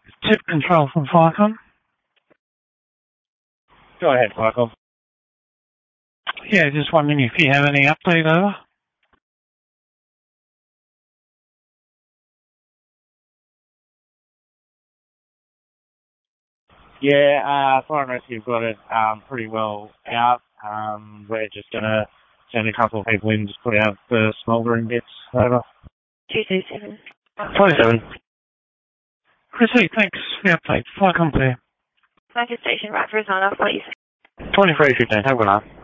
Tip control from Firecom. Go ahead, Firecom. Yeah, just wondering if you have any update over. Yeah, Fire and Rescue have got it pretty well out. We're just going to send a couple of people in to put out the smouldering bits over. 227. 27. Chrissy, thanks for the update. Firecom clear. Focus station, right for Horizontal, please. 2315, have a good night.